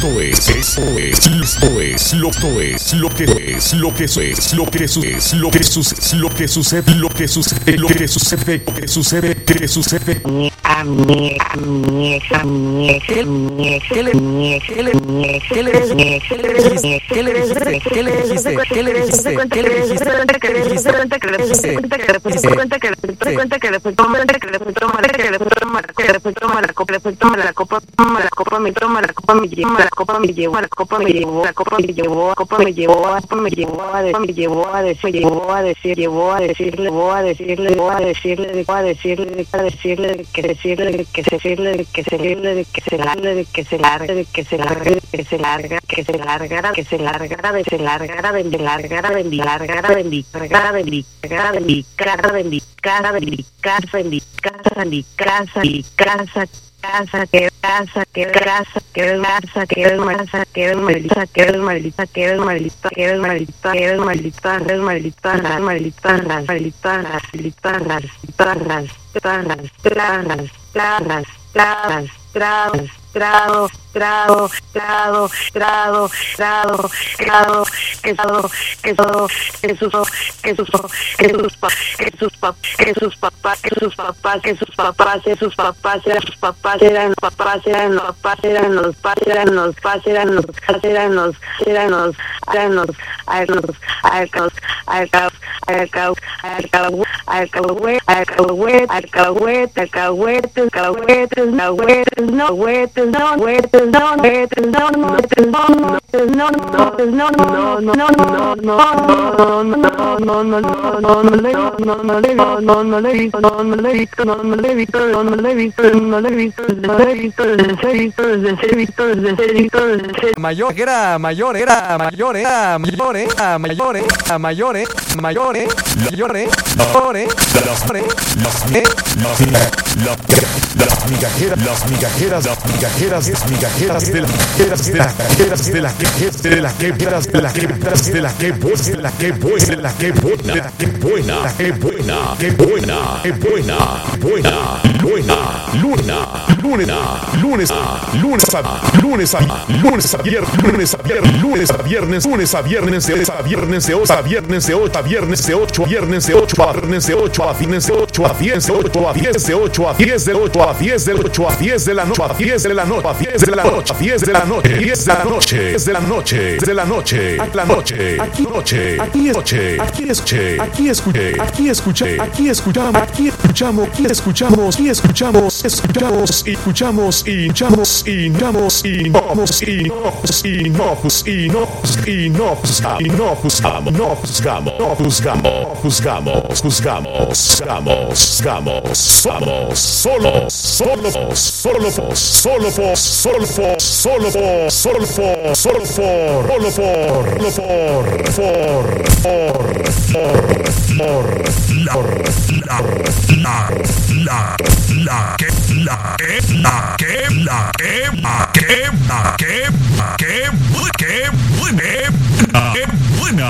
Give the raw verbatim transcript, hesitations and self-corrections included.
Esto es, esto es, esto es, lo que es, lo que es, lo que es, lo que es, lo que sucede, lo que sucede, lo que sucede, lo que sucede, lo que sucede, que sucede. A mí, a mí, a mí, ¿qué le, qué le, qué le, qué le, qué le dijiste? ¿Qué le dijiste? ¿Qué le dijiste? ¿Qué le dijiste? ¿Qué le dijiste? ¿Qué le dijiste? Cuenta que le dijiste, cuenta que le dijiste, cuenta que le dijiste, cuenta que le fue tomar, que le fue tomar, que le fue tomar, que le fue tomar la copa, le fue tomar la copa, toma la copa, me toma la copa, me lleva la copa, me llevó la copa, me llevó la copa, me llevó la copa, me llevó a, me llevó a decir, me llevó a decir, llevó a decir, llevó a decirle, llevó a decirle, llevó a decirle, llevó a decirle, a decirle, que decirle, que decirle, que se le, que se largue, que se largue, que se largue, que se larga, que se largara, que se largara, que se largara, de largara, de largara, de largara, de largara, de cara, de cara, de casa, de casa, de casa, de casa, casa, que casa, que casa, que casa, que masa, que maldita, que maldita, que maldita, que maldita, que maldita, que maldita, maldita, maldita, maldita, maldita, tarras, tarras, tarras, tarras, tarras, tarras, grado, grado, grado, grado, grado, grado, que todo, que todo, que sus, que sus, que sus, que sus papás, que sus papás, que sus papás, que sus papás, que sus papás, eran sus papás, eran los papás, eran los papás, eran los padres, eran los padres, eran los eran los, eran los, eran los, eran los, arcaos, arcaos, arcaos, arcaos, arcahuet, arcahuet, arcahuet, arcahuetes, arcahuetes, arcahuetes, no, huetes, no, huetes, no, huetes, no, huetes, no, huetes, no, huetes, no, no, no, no, no, no, no, no, no, no, no, no le no, no le no, no, no le visto, no, no le visto, no, no le visto, no, no le visto, no le visto, no le visto, no le visto, no le visto, no le visto, mayor era mayor era mayor era mayor era mayor era mayor era mayor era mayor era las migajeras, las migajeras, las migajeras, las migajeras de las migajeras de las cajeras de las cajeras de las cajeras de las cajeras de las que buena, de la que buena, de la que buena, de la que buena, que buena, que buena, que buena, buena, buena, luna, luna, lunes, lunes a lunes a lunes a viernes, lunes a viernes, lunes a viernes, lunes a viernes, de a viernes de ocho a viernes de ocho a viernes de ocho a viernes de ocho a viernes de ocho a viernes de ocho a diez de ocho a diez de ocho a diez de ocho a diez de ocho a diez de la noche a diez de la noche a diez de la noche a diez de la noche diez de la noche diez de la noche de la noche la noche aquí noche aquí es noche aquí escuché aquí escuché aquí escuché aquí escuchamos aquí escuchamos aquí escuchamos aquí escuchamos escuchamos y escuchamos y hinchamos y hinchamos y ojos y ojos y ojos y ojos y no juzgamos y no juzgamos no juzgamos no juzgamos juzgamos juzgamos juzgamos juzgamos somos solo solo solo solo solo solo solo solo solo solo por solo por solo por for for for for la la la la la que la que la que la que la que la que la que que buena que buena